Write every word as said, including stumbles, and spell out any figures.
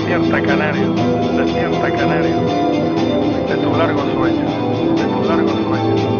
Despierta, canario, despierta, canario, de tu largo sueño, de tu largo sueño.